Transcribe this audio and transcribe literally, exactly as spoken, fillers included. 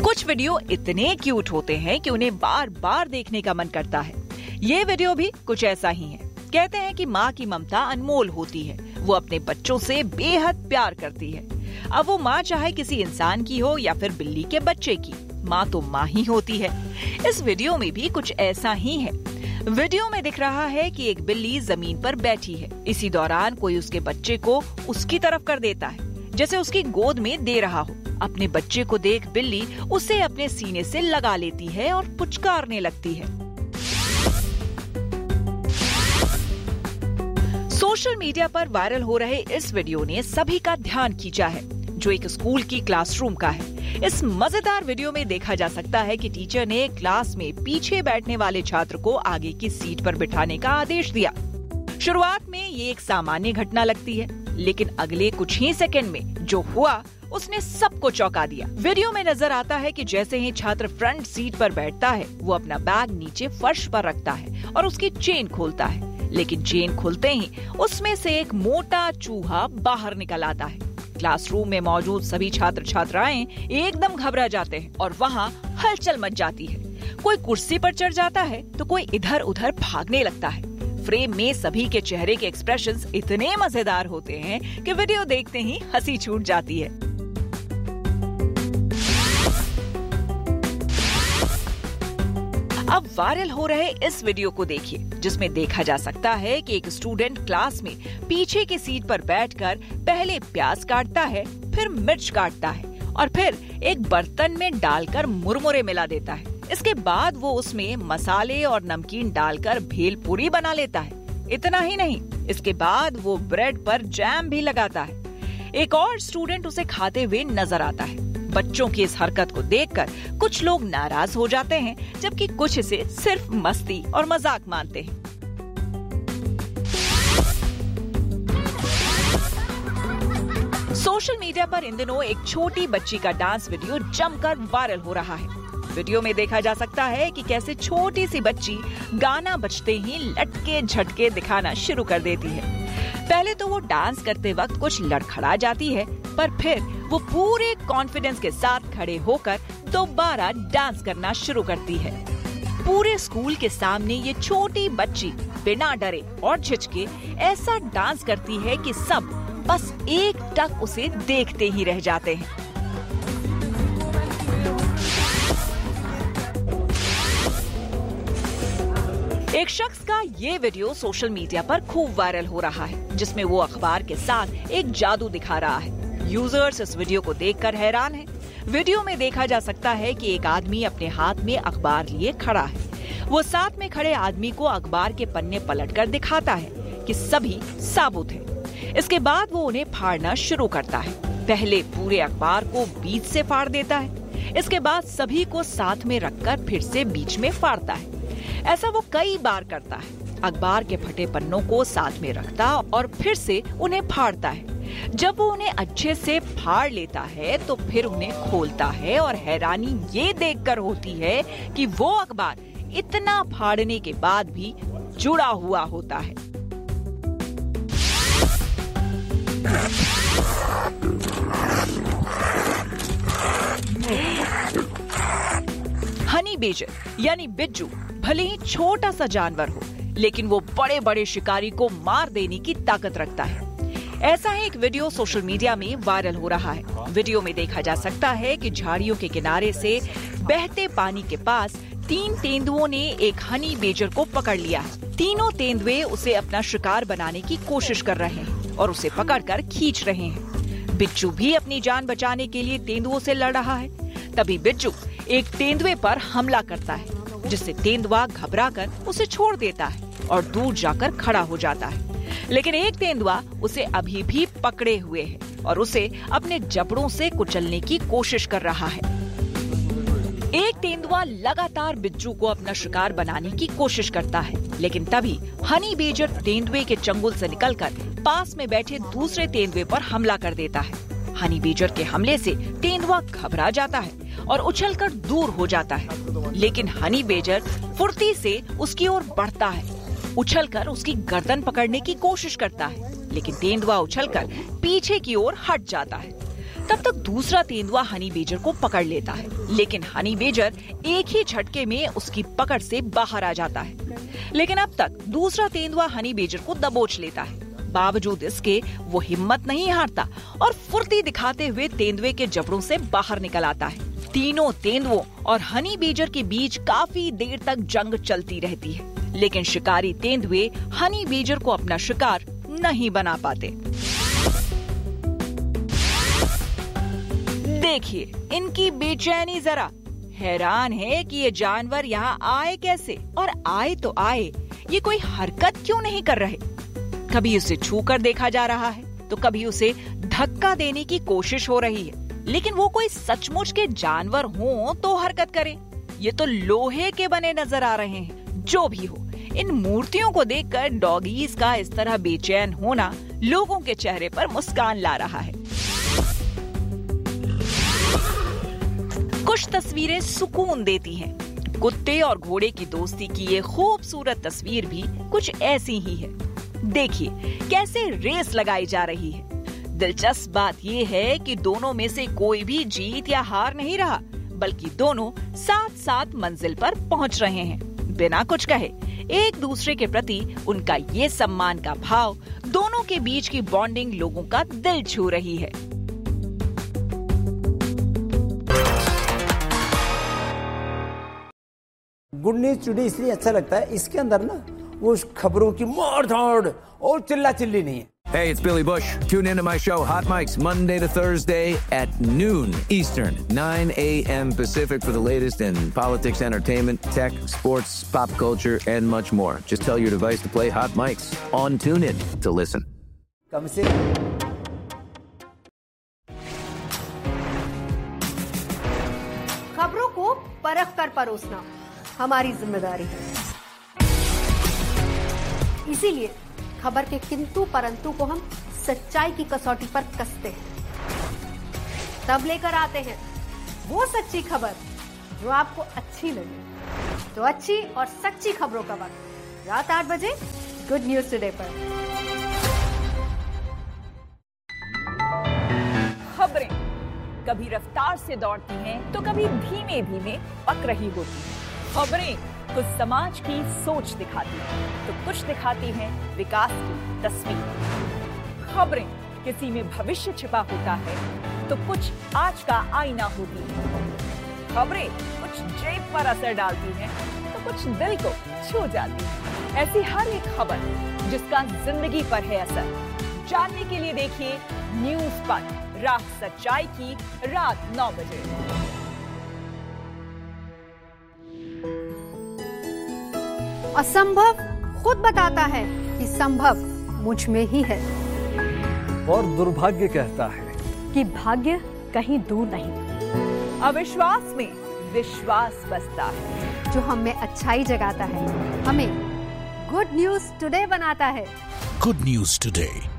कुछ वीडियो इतने क्यूट होते हैं कि उन्हें बार बार देखने का मन करता है। ये वीडियो भी कुछ ऐसा ही है। कहते हैं कि माँ की ममता अनमोल होती है, वो अपने बच्चों से बेहद प्यार करती है। अब वो माँ चाहे किसी इंसान की हो या फिर बिल्ली के बच्चे की, माँ तो माँ ही होती है। इस वीडियो में भी कुछ ऐसा ही है। वीडियो में दिख रहा है कि एक बिल्ली जमीन पर बैठी है। इसी दौरान कोई उसके बच्चे को उसकी तरफ कर देता है, जैसे उसकी गोद में दे रहा हो। अपने बच्चे को देख बिल्ली उसे अपने सीने से लगा लेती है और पुचकारने लगती है। सोशल मीडिया पर वायरल हो रहे इस वीडियो ने सभी का ध्यान खींचा है, जो एक स्कूल की क्लासरूम का है। इस मजेदार वीडियो में देखा जा सकता है कि टीचर ने क्लास में पीछे बैठने वाले छात्र को आगे की सीट पर बिठाने का आदेश दिया। शुरुआत में ये एक सामान्य घटना लगती है, लेकिन अगले कुछ ही सेकंड में जो हुआ उसने सबको चौंका दिया। वीडियो में नजर आता है कि जैसे ही छात्र फ्रंट सीट पर बैठता है, वो अपना बैग नीचे फर्श पर रखता है और उसकी चेन खोलता है। लेकिन चेन खुलते ही उसमें से एक मोटा चूहा बाहर निकल आता है। क्लासरूम में मौजूद सभी छात्र छात्राएं एकदम घबरा जाते हैं और वहाँ हलचल मच जाती है। कोई कुर्सी पर चढ़ जाता है तो कोई इधर उधर भागने लगता है। फ्रेम में सभी के चेहरे के एक्सप्रेशंस इतने मजेदार होते हैं कि वीडियो देखते ही हंसी छूट जाती है। अब वायरल हो रहे इस वीडियो को देखिए, जिसमें देखा जा सकता है कि एक स्टूडेंट क्लास में पीछे की सीट पर बैठकर पहले प्याज काटता है, फिर मिर्च काटता है और फिर एक बर्तन में डालकर मुरमुरे मिला देता है। इसके बाद वो उसमें मसाले और नमकीन डालकर भेलपूरी बना लेता है। इतना ही नहीं, इसके बाद वो ब्रेड पर जैम भी लगाता है। एक और स्टूडेंट उसे खाते हुए नजर आता है। बच्चों की इस हरकत को देखकर कुछ लोग नाराज हो जाते हैं, जबकि कुछ इसे सिर्फ मस्ती और मजाक मानते हैं। सोशल मीडिया पर इन दिनों एक छोटी बच्ची का डांस वीडियो जमकर वायरल हो रहा है। वीडियो में देखा जा सकता है कि कैसे छोटी सी बच्ची गाना बजते ही लटके झटके दिखाना शुरू कर देती है। पहले तो वो डांस करते वक्त कुछ लड़खड़ा जाती है, पर फिर वो पूरे कॉन्फिडेंस के साथ खड़े होकर दोबारा डांस करना शुरू करती है। पूरे स्कूल के सामने ये छोटी बच्ची बिना डरे और झिझके ऐसा डांस करती है कि सब बस एक टक उसे देखते ही रह जाते हैं। एक शख्स का ये वीडियो सोशल मीडिया पर खूब वायरल हो रहा है, जिसमें वो अखबार के साथ एक जादू दिखा रहा है। यूजर्स इस वीडियो को देखकर हैरान हैं। वीडियो में देखा जा सकता है कि एक आदमी अपने हाथ में अखबार लिए खड़ा है। वो साथ में खड़े आदमी को अखबार के पन्ने पलटकर दिखाता है कि सभी साबुत हैं। इसके बाद वो उन्हें फाड़ना शुरू करता है। पहले पूरे अखबार को बीच से फाड़ देता है, इसके बाद सभी को साथ में रखकर फिर से बीच में फाड़ता है। ऐसा वो कई बार करता है। अखबार के फटे पन्नों को साथ में रखता और फिर से उन्हें फाड़ता है। जब वो उन्हें अच्छे से फाड़ लेता है तो फिर उन्हें खोलता है और हैरानी ये देखकर होती है कि वो अखबार इतना फाड़ने के बाद भी जुड़ा हुआ होता है। हनी बेजर यानी बिज्जू भले ही छोटा सा जानवर हो, लेकिन वो बड़े बड़े शिकारी को मार देने की ताकत रखता है। ऐसा ही एक वीडियो सोशल मीडिया में वायरल हो रहा है। वीडियो में देखा जा सकता है कि झाड़ियों के किनारे से बहते पानी के पास तीन तेंदुओं ने एक हनी बेजर को पकड़ लिया है। तीनों तेंदुए उसे अपना शिकार बनाने की कोशिश कर रहे हैं और उसे पकड़कर खींच रहे हैं। बिच्छू भी अपनी जान बचाने के लिए तेंदुओं से लड़ रहा है। तभी बिच्छू एक तेंदुए पर हमला करता है, जिससे तेंदुआ घबराकर उसे छोड़ देता है और दूर जाकर खड़ा हो जाता है। लेकिन एक तेंदुआ उसे अभी भी पकड़े हुए है और उसे अपने जबड़ों से कुचलने की कोशिश कर रहा है। एक तेंदुआ लगातार बिच्छू को अपना शिकार बनाने की कोशिश करता है, लेकिन तभी हनी बेजर तेंदुए के चंगुल से निकलकर पास में बैठे दूसरे तेंदुए पर हमला कर देता है। हनी बेजर के हमले से तेंदुआ घबरा जाता है और उछलकर दूर हो जाता है, लेकिन हनी बेजर फुर्ती से उसकी ओर बढ़ता है, उछलकर उसकी गर्दन पकड़ने की कोशिश करता है, लेकिन तेंदुआ उछलकर पीछे की ओर हट जाता है। तब तक दूसरा तेंदुआ हनी बेजर को पकड़ लेता है, लेकिन हनी बेजर एक ही झटके में उसकी पकड़ से बाहर आ जाता है। लेकिन अब तक दूसरा तेंदुआ हनी बेजर को दबोच लेता है। बावजूद इसके वो हिम्मत नहीं हारता और फुर्ती दिखाते हुए तेंदुए के जबड़ों से बाहर निकल आता है। तीनों तेंदुओं और हनी बेजर के बीच काफी देर तक जंग चलती रहती है, लेकिन शिकारी तेंदुए हनी बेजर को अपना शिकार नहीं बना पाते। देखिए इनकी बेचैनी जरा, हैरान है कि ये जानवर यहाँ आए कैसे, और आए तो आए, ये कोई हरकत क्यों नहीं कर रहे। कभी उसे छूकर देखा जा रहा है तो कभी उसे धक्का देने की कोशिश हो रही है, लेकिन वो कोई सचमुच के जानवर हो तो हरकत करें। ये तो लोहे के बने नजर आ रहे हैं। जो भी हो, इन मूर्तियों को देखकर डॉगीज का इस तरह बेचैन होना लोगों के चेहरे पर मुस्कान ला रहा है। कुछ तस्वीरें सुकून देती हैं। कुत्ते और घोड़े की दोस्ती की ये खूबसूरत तस्वीर भी कुछ ऐसी ही है। देखिए कैसे रेस लगाई जा रही है। दिलचस्प बात ये है कि दोनों में से कोई भी जीत या हार नहीं रहा, बल्कि दोनों साथ साथ मंजिल पर पहुंच रहे हैं बिना कुछ कहे। एक दूसरे के प्रति उनका ये सम्मान का भाव, दोनों के बीच की बॉन्डिंग लोगों का दिल छू रही है। गुड न्यूज टुडे इसलिए अच्छा लगता है, इसके अंदर ना वो खबरों की मार धाड़ और चिल्ला चिल्ली नहीं है। Hey, it's Billy Bush. Tune into my show, Hot Mics, Monday to Thursday at noon Eastern, nine a.m. Pacific for the latest in politics, entertainment, tech, sports, pop culture, and much more. Just tell your device to play Hot Mics on TuneIn to listen. कम से खबरों को परख कर परोसना हमारी जिम्मेदारी है। इसीलिए खबर के किंतु परंतु को हम सच्चाई की कसौटी पर कसते हैं, तब लेकर आते हैं वो सच्ची खबर जो आपको अच्छी लगे। तो अच्छी और सच्ची खबरों का वक्त रात आठ बजे गुड न्यूज टुडे पर। खबरें कभी रफ्तार से दौड़ती हैं तो कभी धीमे धीमे पक रही होती हैं। खबरें कुछ समाज की सोच दिखाती है तो कुछ दिखाती हैं विकास की तस्वीर। खबरें किसी में भविष्य छिपा होता है तो कुछ आज का आईना होती है। खबरें कुछ जेब पर असर डालती हैं तो कुछ दिल को छू जाती है। ऐसी हर एक खबर जिसका जिंदगी पर है असर, जानने के लिए देखिए न्यूज पर रात सच्चाई की रात नौ बजे। असंभव खुद बताता है कि संभव मुझ में ही है, और दुर्भाग्य कहता है कि भाग्य कहीं दूर नहीं। अविश्वास में विश्वास बसता है, जो हमें अच्छाई जगाता है, हमें गुड न्यूज टुडे बनाता है। Good news today